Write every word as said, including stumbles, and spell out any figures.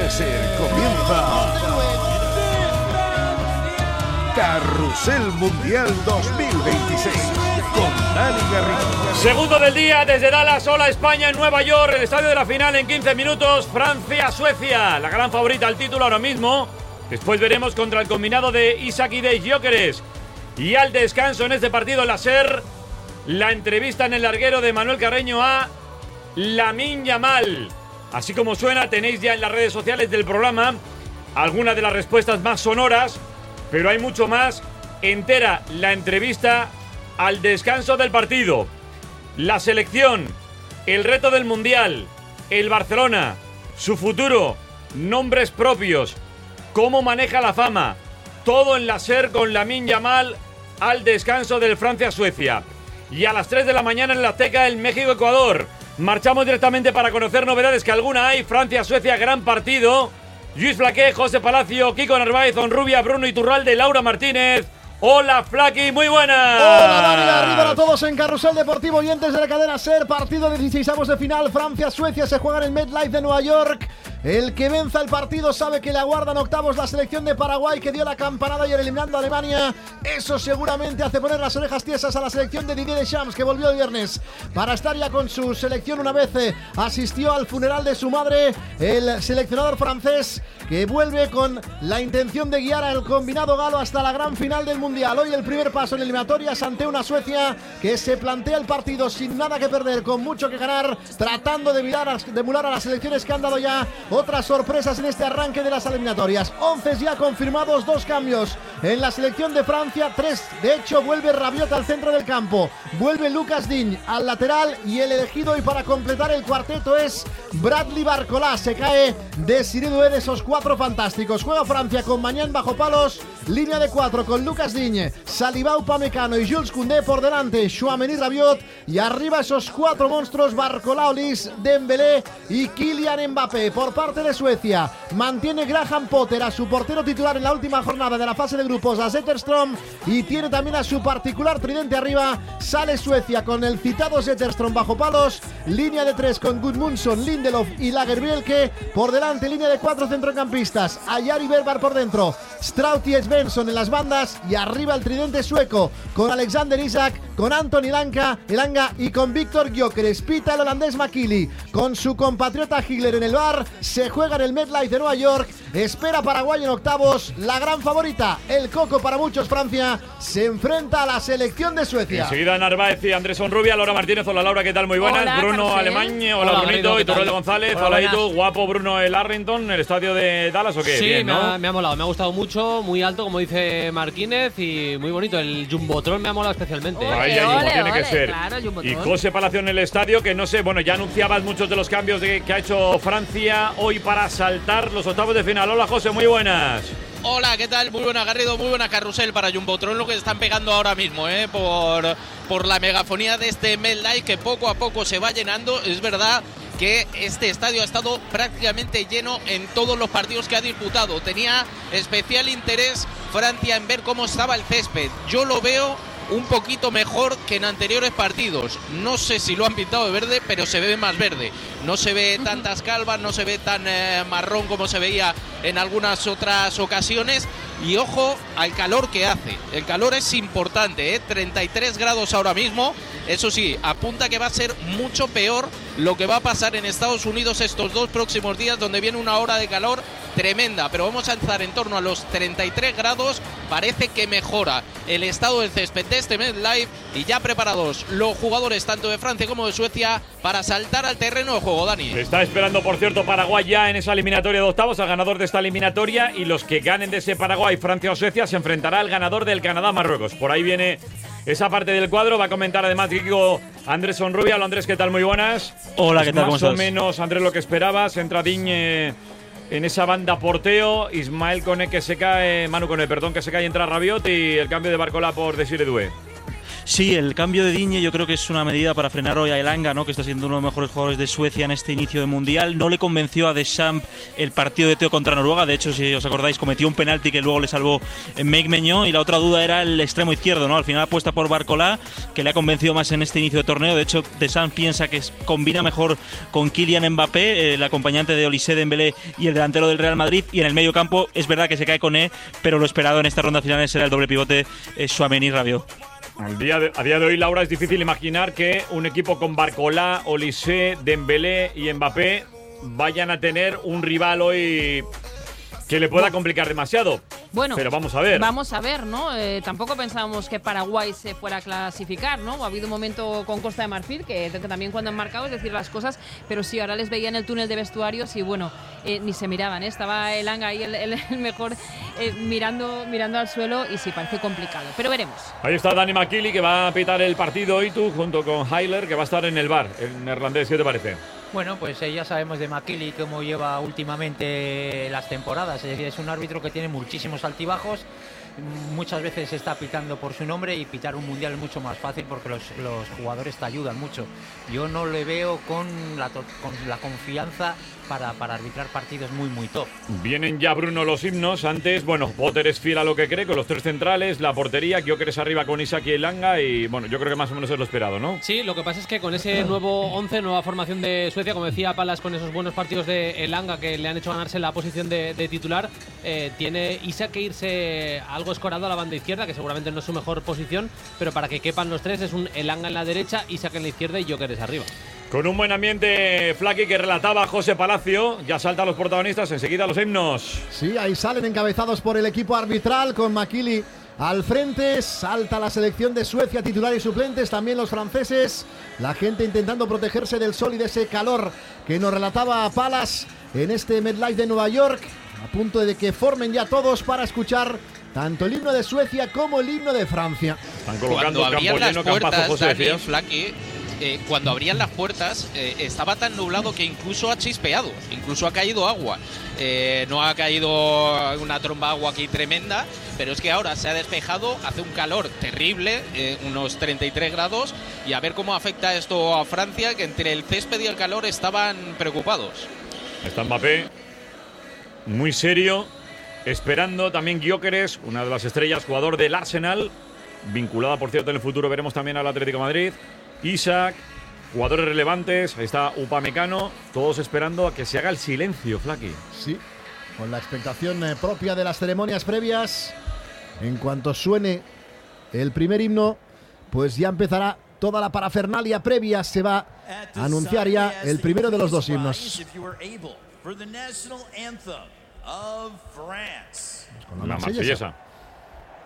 cadena SER comienza Carrusel Mundial dos mil veintiséis con Dani Garrido. Segundo del día desde Dallas. Hola España en Nueva York. El estadio de la final en quince minutos. Francia-Suecia, la gran favorita al título ahora mismo. Después veremos contra el combinado de Isaac y de Gyökeres. Y al descanso en este partido en la SER, la entrevista en el larguero de Manuel Carreño a Lamine Yamal. Así como suena, tenéis ya en las redes sociales del programa algunas de las respuestas más sonoras, pero hay mucho más. Entera la entrevista al descanso del partido. La selección, el reto del Mundial, el Barcelona, su futuro, nombres propios, cómo maneja la fama. Todo en la SER con Lamine Yamal al descanso del Francia-Suecia. Y a las tres de la mañana en la Azteca el México-Ecuador. Marchamos directamente para conocer novedades, que alguna hay. Francia-Suecia, gran partido. Lluís Flaqué, José Palacio, Kiko Narváez, Onrubia, Bruno Iturralde, Laura Martínez. Hola Flaqui, muy buenas. Hola Dani, arriba a todos en Carrusel Deportivo, oyentes de la cadena SER. Partido de dieciseisavos de final, Francia-Suecia se juega en el MetLife de Nueva York. El que venza el partido sabe que le aguardan octavos la selección de Paraguay, que dio la campanada ayer eliminando a Alemania. Eso seguramente hace poner las orejas tiesas a la selección de Didier Deschamps, que volvió el viernes para estar ya con su selección. Una vez eh, asistió al funeral de su madre, el seleccionador francés, que vuelve con la intención de guiar al combinado galo hasta la gran final del Mundial. Hoy el primer paso en eliminatorias ante una Suecia que se plantea el partido sin nada que perder, con mucho que ganar, tratando de mirar a, de emular a las selecciones que han dado ya otras sorpresas en este arranque de las eliminatorias. once ya confirmados, dos cambios en la selección de Francia, tres de hecho. Vuelve Rabiot al centro del campo, vuelve Lucas Digne al lateral, y el elegido hoy para completar el cuarteto es Bradley Barcola. Se cae Desiré Doué de esos cuatro fantásticos. Juega Francia con Mañán bajo palos, línea de cuatro con Lucas Digne, Salibau, Upamecano y Jules Koundé por delante, Tchouaméni, Rabiot, y arriba esos cuatro monstruos: Barcola, Olise, Dembélé y Kylian Mbappé. Por parte de Suecia, mantiene Graham Potter a su portero titular en la última jornada de la fase de grupos, a Zetterström, y tiene también a su particular tridente arriba. Sale Suecia con el citado Zetterström bajo palos, línea de tres con Gudmundsson, Lindelof y Lagerbielke por delante, línea de cuatro centrocampistas, Ayari Berbar por dentro, Strout y Svensson en las bandas, y arriba el tridente sueco con Alexander Isak, con Anthony Elanga, Elanga y con Víctor Gyökeres. Pita el holandés McKinley con su compatriota Higler en el bar. Se juega en el MetLife de Nueva York. Espera Paraguay en octavos. La gran favorita, el coco para muchos, Francia, se enfrenta a la selección de Suecia. Enseguida Narváez y Andrés Onrubia. Laura Martínez, hola Laura, ¿qué tal? Muy buenas. Hola, Bruno Carrusel. Alemán, hola, Hola Brunito, y Torrel González, hola, hola buenas. Itu, guapo Bruno el Arrington, el estadio de Dallas, ¿o qué? Sí, Bien, me, ¿no? ha, me ha molado, me ha gustado mucho, muy alto, como dice Martínez, y muy bonito. El Jumbotron me ha molado especialmente. Ole, Ahí, ahí, como ole, tiene que ole, ser. claro, Jumbotron. Y José Palacio en el estadio, que no sé, bueno, ya anunciabas muchos de los cambios de, que ha hecho Francia hoy para saltar los octavos de final. Hola José, muy buenas. Hola, ¿qué tal? Muy buena Garrido, muy buena Carrusel para Jumbotron, lo que están pegando ahora mismo, ¿eh? por, por la megafonía de este MetLife, que poco a poco se va llenando. Es verdad que este estadio ha estado prácticamente lleno en todos los partidos que ha disputado. Tenía especial interés Francia en ver cómo estaba el césped. Yo lo veo un poquito mejor que en anteriores partidos. No sé si lo han pintado de verde, pero se ve más verde. No se ve tantas calvas, no se ve tan eh, marrón como se veía en algunas otras ocasiones. Y ojo al calor que hace. El calor es importante, ¿eh? treinta y tres grados ahora mismo. Eso sí, apunta que va a ser mucho peor lo que va a pasar en Estados Unidos estos dos próximos días, donde viene una hora de calor tremenda. Pero vamos a estar en torno a los treinta y tres grados. Parece que mejora el estado del césped de este MetLife, y ya preparados los jugadores tanto de Francia como de Suecia para saltar al terreno de juego, Dani. Está esperando, por cierto, Paraguay ya en esa eliminatoria de octavos, al ganador de esta eliminatoria, y los que ganen de ese Paraguay, Francia o Suecia, se enfrentará al ganador del Canadá-Marruecos. Por ahí viene esa parte del cuadro. Va a comentar además Kiko Andrés Onrubia. Hola Andrés, ¿qué tal? Muy buenas. Hola, ¿qué Pues tal? ¿Cómo más o estás? menos, Andrés, lo que esperabas. Entra Digne en esa banda porteo, Ismael Koné que se cae, Manu Koné, perdón, que se cae y entra Rabiot, y el cambio de Barcola por Desiré Doué. Sí, el cambio de Digne yo creo que es una medida para frenar hoy a Elanga, ¿no? Que está siendo uno de los mejores jugadores de Suecia en este inicio de Mundial. No le convenció a Deschamps el partido de Teo contra Noruega. De hecho, si os acordáis, cometió un penalti que luego le salvó Meik Meñó. Y la otra duda era el extremo izquierdo, ¿no? Al final apuesta por Barcola, que le ha convencido más en este inicio de torneo. De hecho, Deschamps piensa que combina mejor con Kylian Mbappé, el acompañante de Olise, Dembélé y el delantero del Real Madrid. Y en el medio campo es verdad que se cae Koné, pero lo esperado en esta ronda final será el doble pivote eh, Tchouaméni-Rabiot. Al día de, a día de hoy, Laura, es difícil imaginar que un equipo con Barcola, Olise, Dembélé y Mbappé vayan a tener un rival hoy que le pueda complicar demasiado. Bueno, pero vamos a ver. Vamos a ver, ¿no? Eh, tampoco pensábamos que Paraguay se fuera a clasificar, ¿no? Ha habido un momento con Costa de Marfil, que, que también cuando han marcado es decir las cosas, pero sí, ahora les veía en el túnel de vestuarios y bueno, eh, ni se miraban, ¿eh? Estaba Elanga ahí, el, el, el mejor, eh, mirando, mirando al suelo y sí, parece complicado, pero veremos. Ahí está Dani McKilly, que va a pitar el partido y tú, junto con Heiler, que va a estar en el bar, el neerlandés. ¿Qué te parece? Bueno, pues eh, ya sabemos de McKilly cómo lleva últimamente las temporadas, es decir, es un árbitro que tiene muchísimos altibajos, muchas veces está pitando por su nombre y pitar un mundial es mucho más fácil porque los, los jugadores te ayudan mucho. Yo no le veo con la, con la confianza para, para arbitrar partidos muy, muy top. Vienen ya, Bruno, los himnos. Antes, bueno, Potter es fiel a lo que cree, con los tres centrales, la portería, Gyökeres arriba con Isak y Elanga, y bueno, yo creo que más o menos es lo esperado, ¿no? Sí, lo que pasa es que con ese nuevo once, nueva formación de Suecia, como decía Palas, con esos buenos partidos de Elanga que le han hecho ganarse la posición de, de titular, eh, tiene Isak que irse algo escorado a la banda izquierda, que seguramente no es su mejor posición, pero para que quepan los tres es un Elanga en la derecha, Isak en la izquierda y Gyökeres arriba. Con un buen ambiente, Flaky, que relataba José Palacio. Ya saltan los protagonistas, enseguida los himnos. Sí, ahí salen encabezados por el equipo arbitral con McKilly al frente. Salta la selección de Suecia, titular y suplentes, también los franceses. La gente intentando protegerse del sol y de ese calor que nos relataba Palas en este MetLife de Nueva York. A punto de que formen ya todos para escuchar tanto el himno de Suecia como el himno de Francia. Están colocando Cuando abrían campo las lleno, puertas, campazo, José, Dani, decías. Flaky, eh, cuando abrían las puertas eh, estaba tan nublado que incluso ha chispeado, incluso ha caído agua. Eh, no ha caído una tromba de agua aquí tremenda, pero es que ahora se ha despejado, hace un calor terrible, eh, unos treinta y tres grados, y a ver cómo afecta esto a Francia, que entre el césped y el calor estaban preocupados. Está Mbappé, muy serio, esperando. También Gyökeres, una de las estrellas, jugador del Arsenal, vinculada, por cierto, en el futuro veremos también al Atlético de Madrid. Isak, jugadores relevantes. Ahí está Upamecano, todos esperando a que se haga el silencio, Flaky. Sí, con la expectación eh, propia de las ceremonias previas. En cuanto suene el primer himno, pues ya empezará toda la parafernalia previa. Se va a anunciar ya el primero de los dos himnos. Con la marsellesa.